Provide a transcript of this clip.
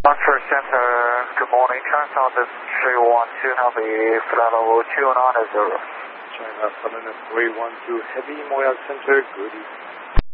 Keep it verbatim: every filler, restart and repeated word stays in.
Oxford Center, good morning. Transat is three one two Heavy, flight level two nine zero. China Southern three one two Heavy, Montreal Center, good evening.